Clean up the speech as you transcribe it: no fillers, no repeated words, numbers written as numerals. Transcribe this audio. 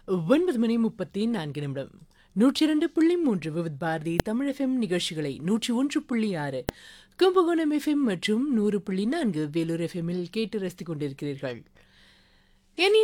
9:34 102.3 Vividh Bharathi Tamil FM நிகழ்ச்சிகளை 101.6 Kumbakonam FM மற்றும் 100.4 வேலூர் எஃப்எம்மில் கேட்டு ரசித்துக் கொண்டிருக்கிறீர்கள்.